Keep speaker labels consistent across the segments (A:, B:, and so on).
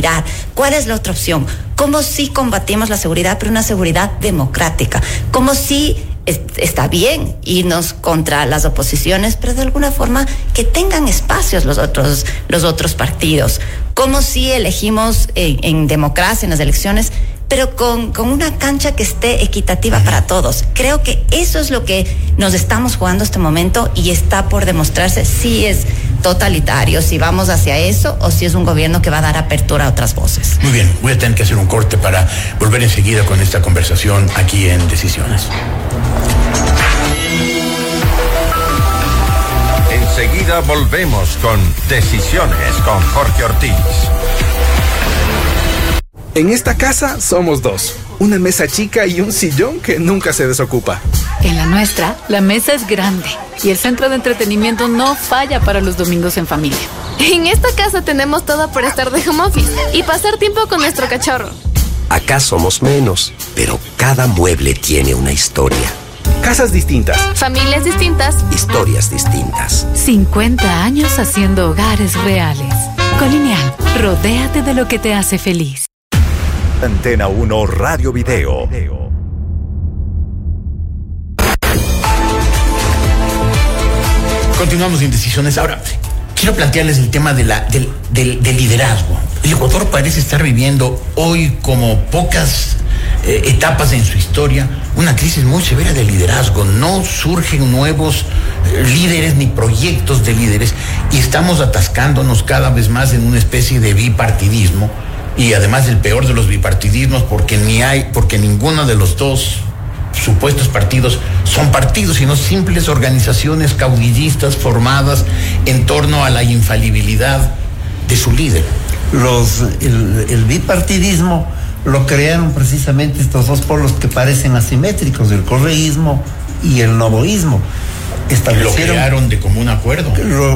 A: mirar cuál es la otra opción, cómo sí combatimos la seguridad, pero una seguridad democrática, cómo sí está bien irnos contra las oposiciones, pero de alguna forma que tengan espacios los otros partidos, cómo sí elegimos en democracia, en las elecciones, pero con una cancha que esté equitativa para todos. Creo que eso es lo que nos estamos jugando este momento y está por demostrarse si es totalitario, si vamos hacia eso o si es un gobierno que va a dar apertura a otras voces.
B: Muy bien, voy a tener que hacer un corte para volver enseguida con esta conversación aquí en Decisiones.
C: Enseguida volvemos con Decisiones con Jorge Ortiz.
D: En esta casa somos dos, una mesa chica y un sillón que nunca se desocupa.
E: En la nuestra, la mesa es grande y el centro de entretenimiento no falla para los domingos en familia.
F: En esta casa tenemos todo para estar de home office y pasar tiempo con nuestro cachorro.
G: Acá somos menos, pero cada mueble tiene una historia.
D: Casas distintas.
F: Familias distintas.
G: Historias distintas.
E: 50 años haciendo hogares reales. Colineal, rodéate de lo que te hace feliz.
C: Antena 1 Radio Video.
B: Continuamos en Decisiones. Ahora, quiero plantearles el tema del liderazgo. El Ecuador parece estar viviendo hoy, como pocas etapas en su historia, una crisis muy severa de liderazgo. No surgen nuevos líderes ni proyectos de líderes y estamos atascándonos cada vez más en una especie de bipartidismo. Y además el peor de los bipartidismos, porque ninguno de los dos supuestos partidos son partidos, sino simples organizaciones caudillistas formadas en torno a la infalibilidad de su líder.
H: El bipartidismo lo crearon precisamente estos dos polos que parecen asimétricos, el correísmo y el novoísmo.
B: Lo crearon de común acuerdo.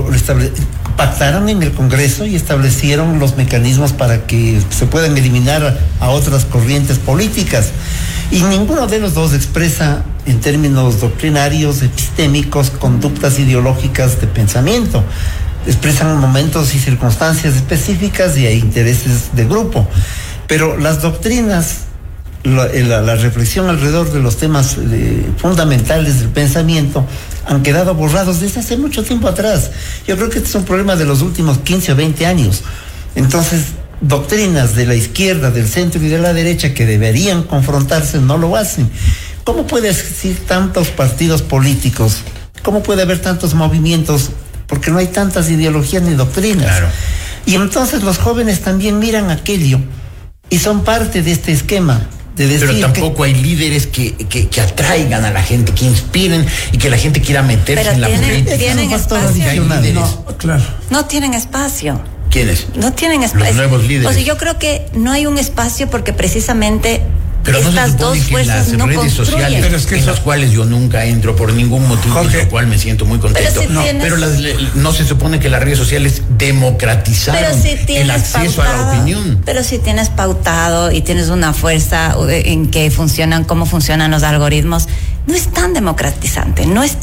H: Pactaron en el Congreso y establecieron los mecanismos para que se puedan eliminar a otras corrientes políticas. Y ninguno de los dos expresa en términos doctrinarios, epistémicos, conductas ideológicas de pensamiento. Expresan momentos y circunstancias específicas y hay intereses de grupo. Pero las doctrinas, la reflexión alrededor de los temas fundamentales del pensamiento han quedado borrados desde hace mucho tiempo atrás. Yo creo que este es un problema de los últimos 15 o 20 años. Entonces, doctrinas de la izquierda, del centro y de la derecha que deberían confrontarse no lo hacen. ¿Cómo puede existir tantos partidos políticos? ¿Cómo puede haber tantos movimientos? Porque no hay tantas ideologías ni doctrinas.
B: Claro.
H: Y entonces los jóvenes también miran aquello y son parte de este esquema.
B: Pero tampoco hay líderes que atraigan a la gente, que inspiren y que la gente quiera meterse en la política.
A: ¿Tienen espacio? No tienen espacio.
B: ¿Quiénes?
A: No tienen espacio.
B: Los nuevos líderes.
A: O sea, yo creo que no hay un espacio porque precisamente
B: pero
A: estas
B: no
A: dos fuerzas
B: en las redes sociales, pero es que en las cuales yo nunca entro por ningún motivo, Jorge, con lo cual me siento muy contento. Pero no se supone que las redes sociales democratizaron el acceso a la opinión.
A: Pero si tienes pautado y tienes una fuerza en que cómo funcionan los algoritmos, no es tan democratizante,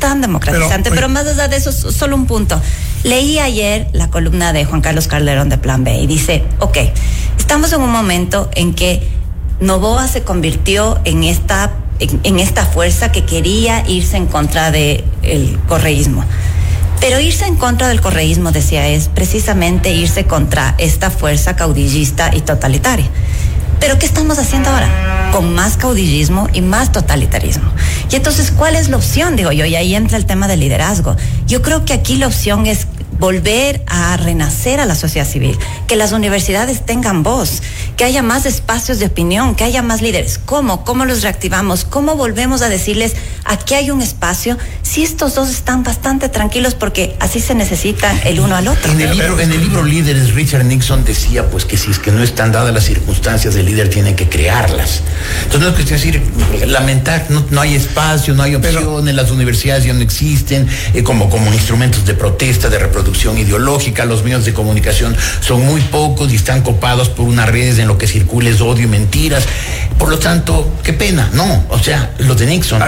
A: pero más allá de eso, solo un punto. Leí ayer la columna de Juan Carlos Calderón de Plan B y dice, estamos en un momento en que Noboa se convirtió en esta fuerza que quería irse en contra del correísmo. Pero irse en contra del correísmo, decía, es precisamente irse contra esta fuerza caudillista y totalitaria. Pero ¿qué estamos haciendo ahora? Con más caudillismo y más totalitarismo. Y entonces, ¿cuál es la opción? Digo yo, y ahí entra el tema del liderazgo. Yo creo que aquí la opción es volver a renacer a la sociedad civil, que las universidades tengan voz, que haya más espacios de opinión, que haya más líderes. ¿Cómo los reactivamos? ¿Cómo volvemos a decirles aquí hay un espacio? Si estos dos están bastante tranquilos porque así se necesitan el uno al otro.
B: En el libro Líderes, Richard Nixon decía pues que si es que no están dadas las circunstancias, el líder tiene que crearlas. Entonces no es cuestión de decir, lamentar, no hay espacio, no hay opciones, las universidades ya no existen como instrumentos de protesta, de reproducción ideológica, los medios de comunicación son muy pocos y están copados por unas redes en lo que circula es odio y mentiras. Por lo tanto, qué pena, no, o sea, los de Nixon, al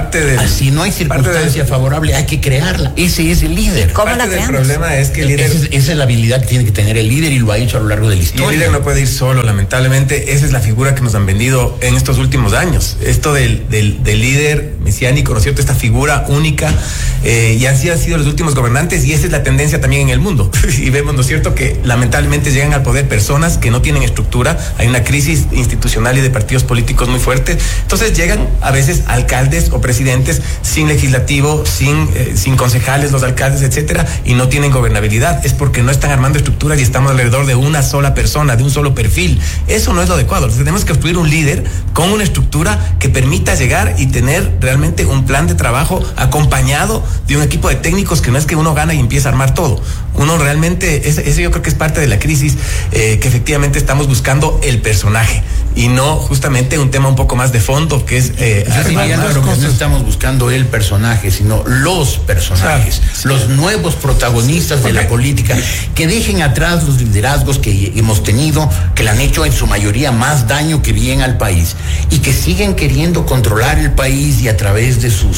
B: Si no hay circunstancia favorable, hay que crearla. Ese es el líder.
A: ¿Cómo la
I: Parte del
A: creamos?
I: problema es que el líder...
B: Esa es la habilidad que tiene que tener el líder y lo ha hecho a lo largo de la
I: Y
B: historia.
I: el líder no puede ir solo, lamentablemente. Esa es la figura que nos han vendido en estos últimos años. Esto del líder mesiánico, ¿no es cierto? Esta figura única, y así han sido los últimos gobernantes, y esa es la tendencia también en el mundo. Y vemos, ¿no es cierto?, que lamentablemente llegan al poder personas que no tienen estructura. Hay una crisis institucional y de partidos políticos muy fuerte. Entonces llegan a veces alcaldes o presidentes sin legislativo, sin concejales, los alcaldes, etcétera, y no tienen gobernabilidad. Es porque no están armando estructuras y estamos alrededor de una sola persona, de un solo perfil. Eso no es lo adecuado. Tenemos que construir un líder con una estructura que permita llegar y tener realmente un plan de trabajo acompañado de un equipo de técnicos, que no es que uno gana y empieza a armar todo. Uno realmente, eso yo creo que es parte de la crisis, que efectivamente estamos buscando el personaje y no justamente un tema un poco más de fondo, que es...
B: Claro, que no estamos buscando el personaje, sino los personajes, los nuevos protagonistas de la política, que dejen atrás los liderazgos que hemos tenido, que le han hecho en su mayoría más daño que bien al país, y que siguen queriendo controlar el país y a través de su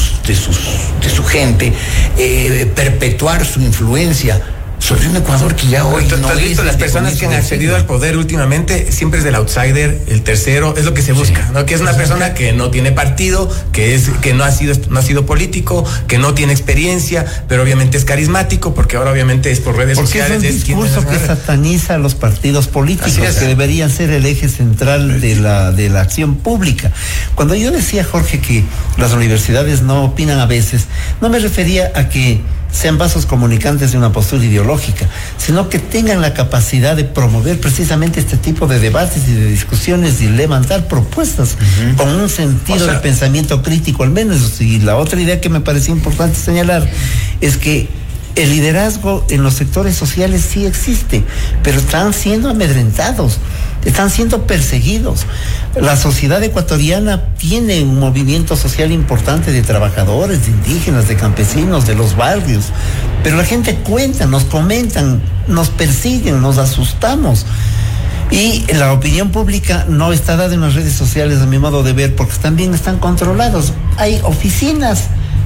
B: gente perpetuar su influencia sobre un Ecuador que ya hoy no es.
I: Las personas que han accedido al poder últimamente siempre es del outsider, el tercero, es lo que se busca, ¿no? Que es una persona que no tiene partido, que no ha sido político, que no tiene experiencia, pero obviamente es carismático, porque ahora obviamente es por redes sociales.
H: Porque es un discurso que sataniza a los partidos políticos, que deberían ser el eje central de la acción pública. Cuando yo decía, Jorge, que las universidades no opinan a veces, no me refería a que sean vasos comunicantes de una postura ideológica, sino que tengan la capacidad de promover precisamente este tipo de debates y de discusiones y levantar propuestas con un sentido de pensamiento crítico al menos. Y la otra idea que me parecía importante señalar es que el liderazgo en los sectores sociales sí existe, pero están siendo amedrentados, están siendo perseguidos. La sociedad ecuatoriana tiene un movimiento social importante de trabajadores, de indígenas, de campesinos, de los barrios, pero la gente cuenta, nos comentan, nos persiguen, nos asustamos. Y la opinión pública no está dada en las redes sociales, a mi modo de ver, porque también están controlados. Hay oficinas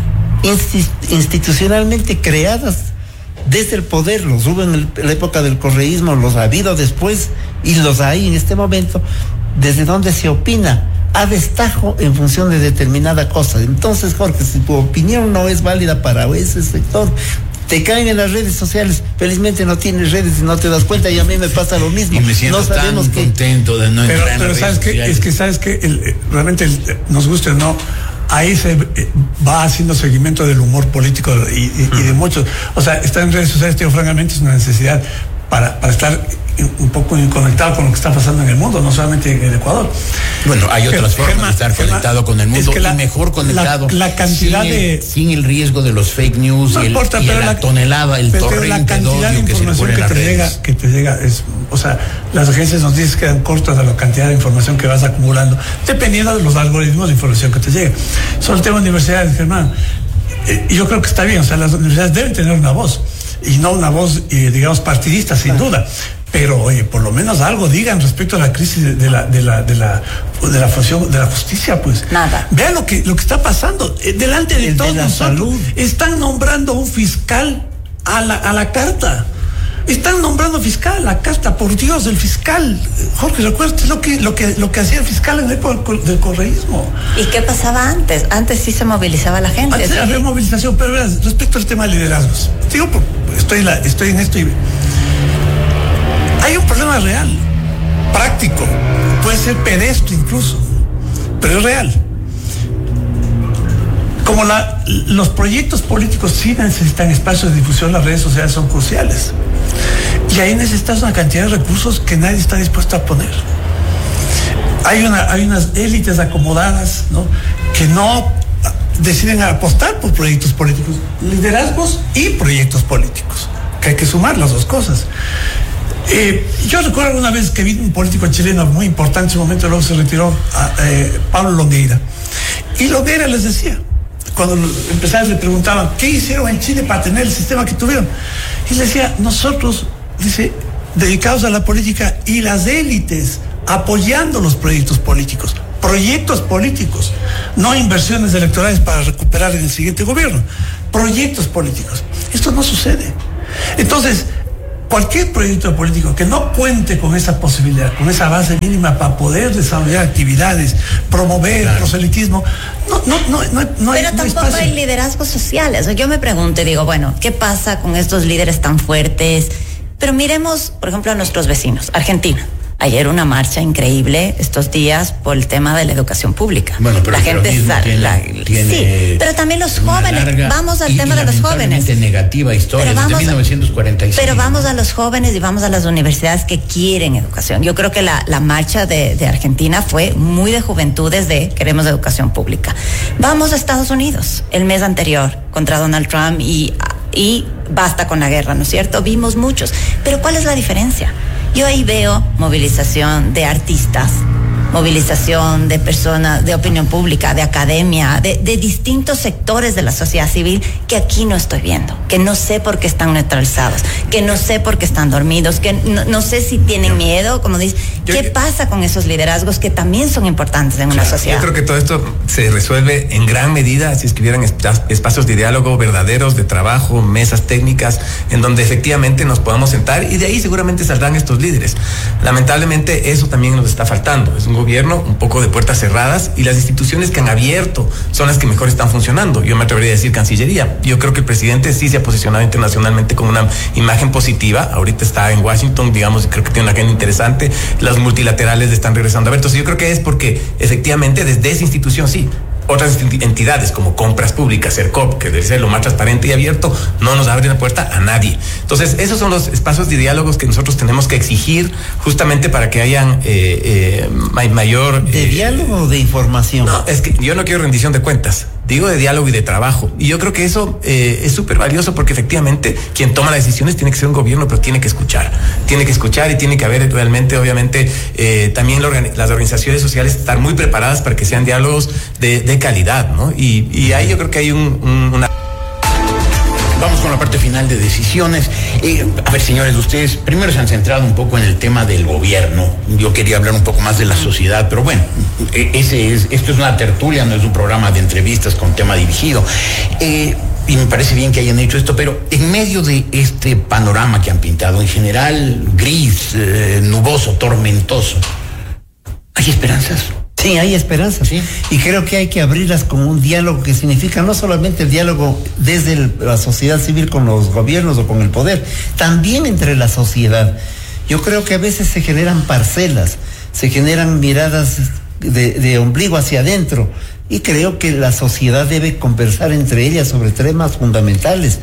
H: institucionalmente creadas desde el poder, los hubo en la época del correísmo, los ha habido después y los hay en este momento, desde donde se opina a destajo en función de determinada cosa. Entonces, Jorge, si tu opinión no es válida para ese sector, te caen en las redes sociales. Felizmente no tienes redes y no te das cuenta, y a mí me pasa lo mismo.
B: Y me siento
H: no sabemos
B: tan contento de no entrar en
J: pero
B: las
J: sabes
B: redes
J: que sabes que realmente nos guste o no, ahí se va haciendo seguimiento del humor político y de muchos. O sea, estar en redes sociales, tío, francamente es una necesidad para estar un poco conectado con lo que está pasando en el mundo, no solamente en el Ecuador.
B: Bueno, hay otras formas de estar conectado con el mundo,
J: es que
B: y mejor conectado.
J: La cantidad
B: sin el riesgo de los fake news,
J: no importa,
B: y la tonelada, el torrente
J: la cantidad de información que te llega es, o sea, las agencias nos dicen que quedan cortas de la cantidad de información que vas acumulando, dependiendo de los algoritmos de información que te llega. Sobre el tema de universidades, Germán, yo creo que está bien, o sea, las universidades deben tener una voz, y no una voz, digamos, partidista, sin duda. Pero, oye, por lo menos algo digan respecto a la crisis de la función de la justicia, pues.
A: Nada.
J: Vean lo que está pasando. Delante de todos nosotros están nombrando un fiscal a la carta. Están nombrando fiscal a la carta, por Dios, el fiscal. Jorge, recuerda lo que hacía el fiscal en la época del correísmo.
A: ¿Y qué pasaba antes? Antes sí se movilizaba la gente.
J: Antes había movilización, pero verás, respecto al tema de liderazgos. Digo, estoy en esto y hay un problema real, práctico, puede ser pedestre incluso, pero es real. Como los proyectos políticos sí necesitan espacios de difusión, las redes sociales son cruciales. Y ahí necesitas una cantidad de recursos que nadie está dispuesto a poner. Hay unas élites acomodadas, ¿no?, que no deciden apostar por proyectos políticos, liderazgos y proyectos políticos, que hay que sumar las dos cosas. Yo recuerdo una vez que vi un político chileno muy importante en su momento, luego se retiró, Pablo Longueira. Y Longueira les decía, cuando los empresarios le preguntaban, ¿qué hicieron en Chile para tener el sistema que tuvieron? Y les decía, nosotros, dice, dedicados a la política y las élites apoyando los proyectos políticos, proyectos políticos, no inversiones electorales para recuperar en el siguiente gobierno, proyectos políticos. Esto no sucede. Entonces, cualquier proyecto político que no cuente con esa posibilidad, con esa base mínima para poder desarrollar actividades, promover proselitismo, no hay.
A: Pero tampoco hay liderazgos sociales. Yo me pregunto y digo, bueno, ¿qué pasa con estos líderes tan fuertes? Pero miremos, por ejemplo, a nuestros vecinos, Argentina. Ayer una marcha increíble estos días por el tema de la educación pública.
B: Bueno, pero
A: la gente
B: tiene
A: sí, pero también los jóvenes. Vamos al tema de los jóvenes.
B: Negativa historia desde 1946.
A: Pero vamos a los jóvenes y vamos a las universidades que quieren educación. Yo creo que la marcha de Argentina fue muy de juventudes de queremos educación pública. Vamos a Estados Unidos el mes anterior contra Donald Trump y basta con la guerra, ¿no es cierto? Vimos muchos. Pero ¿cuál es la diferencia? Yo ahí veo movilización de artistas, movilización de personas de opinión pública, de academia, de distintos sectores de la sociedad civil que aquí no estoy viendo, que no sé por qué están neutralizados, que no sé por qué están dormidos, que no sé si tienen miedo, como dice. ¿Qué pasa con esos liderazgos que también son importantes en una sociedad?
I: Yo creo que todo esto se resuelve en gran medida si escribieran espacios de diálogo verdaderos, de trabajo, mesas técnicas, en donde efectivamente nos podamos sentar y de ahí seguramente saldrán estos líderes. Lamentablemente eso también nos está faltando. Es un gobierno un poco de puertas cerradas y las instituciones que han abierto son las que mejor están funcionando. Yo me atrevería a decir Cancillería. Yo creo que el presidente sí se ha posicionado internacionalmente con una imagen positiva. Ahorita está en Washington, digamos, y creo que tiene una agenda interesante. Las multilaterales le están regresando a ver. Entonces yo creo que es porque efectivamente desde esa institución sí. Otras entidades como Compras Públicas, CERCOP, que debe ser lo más transparente y abierto, no nos abren la puerta a nadie. Entonces, esos son los espacios de diálogos que nosotros tenemos que exigir justamente para que hayan mayor...
H: ¿De diálogo o de información?
I: No, es que yo no quiero rendición de cuentas. Digo de diálogo y de trabajo. Y yo creo que eso es súper valioso porque efectivamente quien toma las decisiones tiene que ser un gobierno, pero tiene que escuchar. Tiene que escuchar y tiene que haber realmente, obviamente, también las organizaciones sociales estar muy preparadas para que sean diálogos de calidad, ¿no? Y ahí yo creo que hay una...
B: Vamos con la parte final de decisiones. A ver, señores, ustedes primero se han centrado un poco en el tema del gobierno. Yo quería hablar un poco más de la sociedad, pero bueno, esto es una tertulia, no es un programa de entrevistas con tema dirigido. Y me parece bien que hayan hecho esto, pero en medio de este panorama que han pintado, en general gris, nuboso, tormentoso, ¿hay esperanzas?
H: Sí, hay esperanzas. Sí. Y creo que hay que abrirlas con un diálogo que significa no solamente el diálogo desde la sociedad civil con los gobiernos o con el poder, también entre la sociedad. Yo creo que a veces se generan parcelas, se generan miradas de ombligo hacia adentro, y creo que la sociedad debe conversar entre ellas sobre temas fundamentales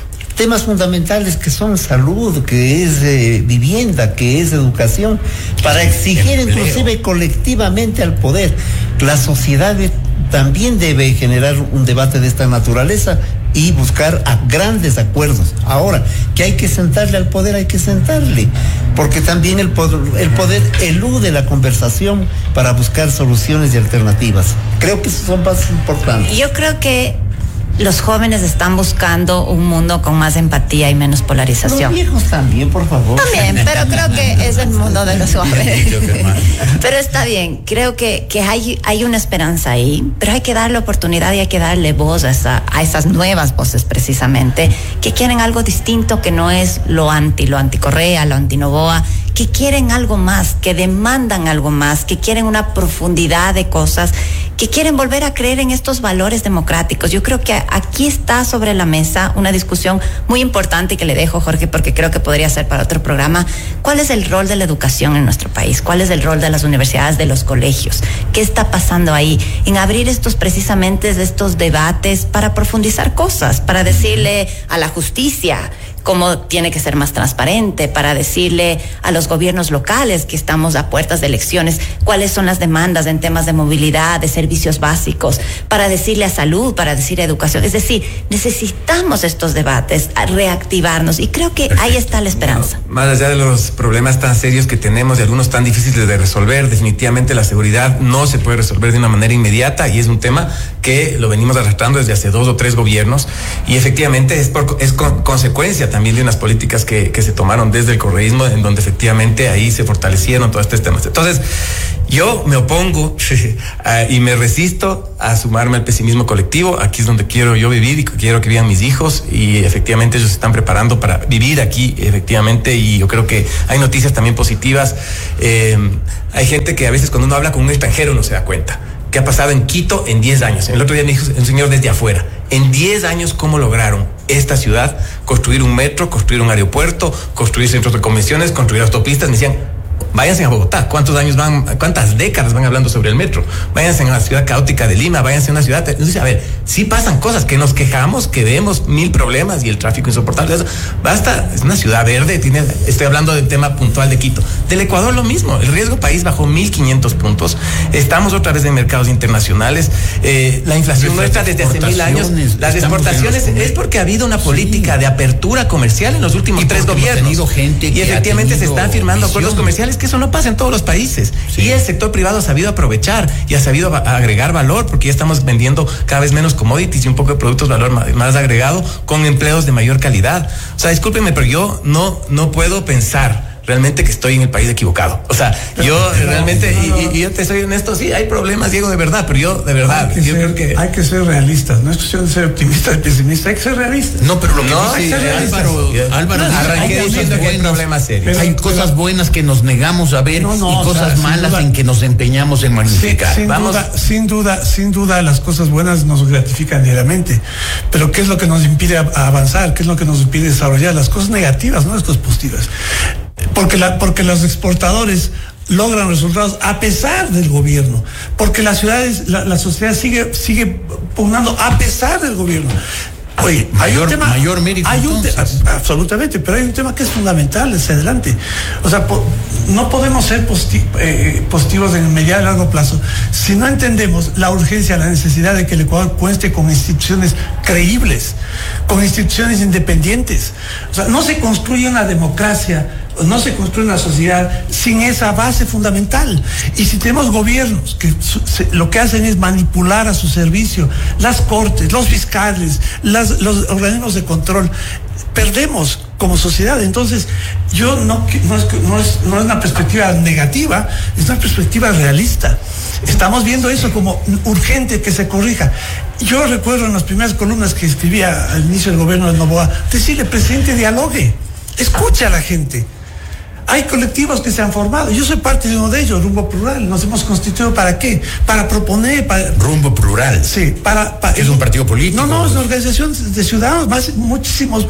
H: que son salud, que es vivienda, que es educación, para exigir inclusive colectivamente al poder. La sociedad también debe generar un debate de esta naturaleza y buscar grandes acuerdos. Ahora, que hay que sentarle al poder, hay que sentarle, porque también el poder elude la conversación para buscar soluciones y alternativas. Creo que esos son pasos importantes.
A: Yo creo que los jóvenes están buscando un mundo con más empatía y menos polarización.
H: Los viejos también, por favor.
A: También, pero creo que es el mundo de los jóvenes. Pero está bien, creo que hay una esperanza ahí, pero hay que darle oportunidad y hay que darle voz a esas nuevas voces precisamente, que quieren algo distinto, que no es lo anti-Correa, lo anti-Novoa, que quieren algo más, que demandan algo más, que quieren una profundidad de cosas, que quieren volver a creer en estos valores democráticos. Yo creo que aquí está sobre la mesa una discusión muy importante que le dejo, Jorge, porque creo que podría ser para otro programa. ¿Cuál es el rol de la educación en nuestro país? ¿Cuál es el rol de las universidades, de los colegios? ¿Qué está pasando ahí? En abrir estos debates para profundizar cosas, para decirle a la justicia cómo tiene que ser más transparente, para decirle a los gobiernos locales que estamos a puertas de elecciones cuáles son las demandas en temas de movilidad, de servicios básicos, para decirle a salud, para decirle a educación. Es decir, necesitamos estos debates, a reactivarnos, y creo que ahí está la esperanza.
I: Más allá de los problemas tan serios que tenemos y algunos tan difíciles de resolver, definitivamente la seguridad no se puede resolver de una manera inmediata, y es un tema que lo venimos arrastrando desde hace 2 o 3 gobiernos, y efectivamente es consecuencia también de unas políticas que se tomaron desde el correísmo, en donde efectivamente ahí se fortalecieron todos estos temas. Entonces, Yo me opongo y me resisto a sumarme al pesimismo colectivo. Aquí es donde quiero yo vivir y quiero que vivan mis hijos, y efectivamente ellos se están preparando para vivir aquí, efectivamente, y yo creo que hay noticias también positivas. Hay gente que a veces cuando uno habla con un extranjero no se da cuenta que ha pasado en Quito en 10 años. El otro día me dijo un señor desde afuera, en 10 años, ¿cómo lograron esta ciudad construir un metro, construir un aeropuerto, construir centros de convenciones, construir autopistas? Me decían, váyanse a Bogotá, cuántas décadas van hablando sobre el metro, váyanse a la ciudad caótica de Lima, váyanse a una ciudad. Entonces, a ver, sí pasan cosas, que nos quejamos, que vemos 1000 problemas y el tráfico insoportable, eso, basta, es una ciudad verde, estoy hablando del tema puntual de Quito. Del Ecuador lo mismo, el riesgo país bajó 1500 puntos, estamos otra vez en mercados internacionales, la inflación nuestra desde hace 1000 años, las exportaciones, es porque ha habido una política de apertura comercial en los últimos 3 gobiernos, gente y efectivamente se están firmando acuerdos comerciales, que eso no pasa en todos los países. Sí. Y el sector privado ha sabido aprovechar y ha sabido agregar valor, porque ya estamos vendiendo cada vez menos commodities y un poco de productos de valor más agregado, con empleos de mayor calidad. O sea, discúlpenme, pero yo no puedo pensar realmente que estoy en el país equivocado. O sea, yo realmente, y yo te soy honesto, sí, hay problemas, Diego, de verdad, pero yo, de verdad, creo que...
J: Hay que ser realistas, no es cuestión de ser optimista y pesimista, hay que ser realistas.
B: No, pero lo que dice Álvaro,
I: arranqué diciendo que hay problemas serios.
B: Hay cosas buenas que nos negamos a ver y cosas malas en que nos empeñamos en magnificar.
J: Sin duda, las cosas buenas nos gratifican diariamente, pero ¿qué es lo que nos impide avanzar? ¿Qué es lo que nos impide desarrollar? Las cosas negativas, no las cosas positivas. Porque los exportadores logran resultados a pesar del gobierno, porque las ciudades, la sociedad sigue pugnando a pesar del gobierno. Oye,
B: mayor mérito.
J: Absolutamente, pero hay un tema que es fundamental hacia adelante. O sea, no podemos ser positivos en el mediano y largo plazo si no entendemos la urgencia, la necesidad de que el Ecuador cuente con instituciones creíbles, con instituciones independientes. O sea, no se construye una democracia, no se construye una sociedad sin esa base fundamental. Y si tenemos gobiernos que lo que hacen es manipular a su servicio las cortes, los fiscales, los organismos de control, perdemos como sociedad. Entonces, yo no es una perspectiva negativa, es una perspectiva realista. Estamos viendo eso como urgente que se corrija. Yo recuerdo en las primeras columnas que escribía al inicio del gobierno de Noboa, decirle, presidente, dialogue, escuche a la gente. Hay colectivos que se han formado. Yo soy parte de uno de ellos, Rumbo Plural. Nos hemos constituido ¿para qué? Para proponer.
B: Rumbo Plural.
J: Sí,
B: ¿Es un partido político?
J: No, es una organización de ciudadanos, muchísimos,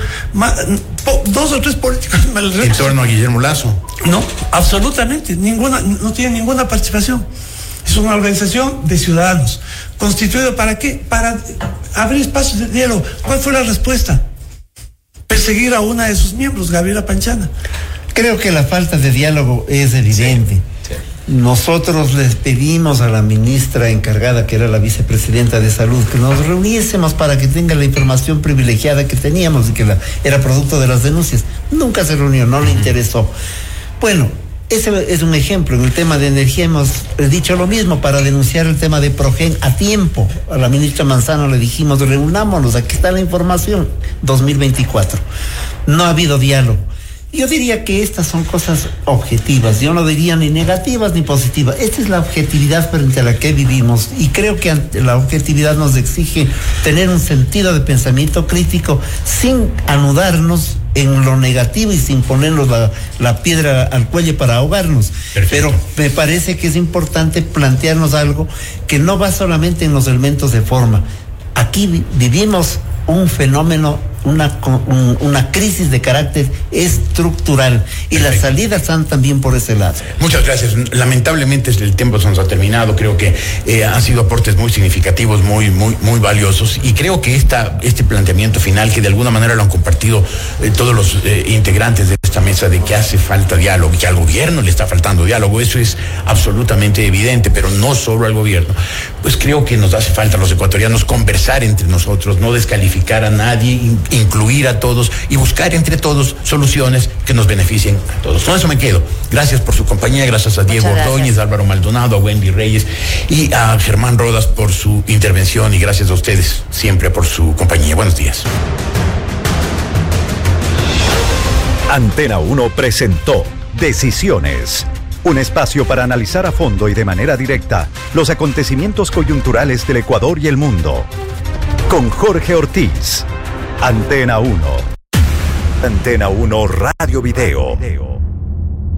J: 2 o 3 políticos.
B: ¿En torno a Guillermo Lazo?
J: No, absolutamente. No tiene ninguna participación. Es una organización de ciudadanos. ¿Constituido para qué? Para abrir espacios de diálogo. ¿Cuál fue la respuesta? Perseguir a una de sus miembros, Gabriela Panchana.
H: Creo que la falta de diálogo es evidente. Sí. Nosotros les pedimos a la ministra encargada, que era la vicepresidenta de Salud, que nos reuniésemos para que tenga la información privilegiada que teníamos y que era producto de las denuncias. Nunca se reunió, no le interesó. Bueno, ese es un ejemplo. En el tema de energía hemos dicho lo mismo para denunciar el tema de Progen a tiempo. A la ministra Manzano le dijimos, reunámonos, aquí está la información, 2024. No ha habido diálogo. Yo diría que estas son cosas objetivas, yo no diría ni negativas ni positivas. Esta es la objetividad frente a la que vivimos, y creo que la objetividad nos exige tener un sentido de pensamiento crítico sin anudarnos en lo negativo y sin ponernos la piedra al cuello para ahogarnos. Perfecto. Pero me parece que es importante plantearnos algo que no va solamente en los elementos de forma. Aquí vivimos un fenómeno, una crisis de carácter estructural, y las salidas van también por ese lado.
B: Muchas gracias. Lamentablemente el tiempo se nos ha terminado. Creo que han sido aportes muy significativos, muy valiosos, y creo que este planteamiento final, que de alguna manera lo han compartido todos los integrantes de esta mesa, de que hace falta diálogo, que al gobierno le está faltando diálogo, eso es absolutamente evidente, pero no solo al gobierno. Pues creo que nos hace falta a los ecuatorianos conversar entre nosotros, no descalificar a nadie, incluir a todos y buscar entre todos soluciones que nos beneficien a todos. Con eso me quedo. Gracias por su compañía, gracias a Diego Ordóñez, a Álvaro Maldonado, a Wendy Reyes y a Germán Rodas por su intervención, y gracias a ustedes siempre por su compañía. Buenos días.
K: Antena 1 presentó Decisiones Un espacio para analizar a fondo y de manera directa los acontecimientos coyunturales del Ecuador y el mundo. Con Jorge Ortiz. Antena 1. Antena 1 Radio Video.